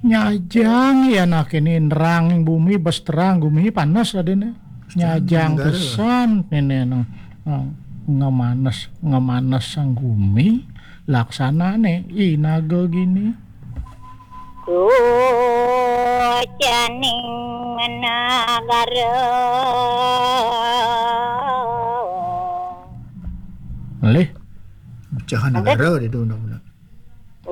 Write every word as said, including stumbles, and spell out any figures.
Nyajang ya nak ini nerang bumi bas terang bumi panas adene. Nyajang pesan ini nang ngamanas ngamanas sang bumi laksana ne inaga gini. Kucaning nagara Leh, jangan negara itu undang-undang.